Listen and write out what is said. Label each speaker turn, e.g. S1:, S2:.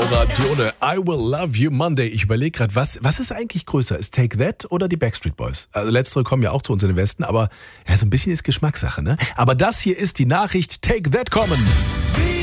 S1: Laura Dione, I Will Love You Monday. Ich überlege gerade, was ist eigentlich größer? Ist Take That oder die Backstreet Boys? Also letztere kommen ja auch zu uns in den Westen, aber ja, so ein bisschen ist Geschmackssache, ne? Aber das hier ist die Nachricht, Take That kommen.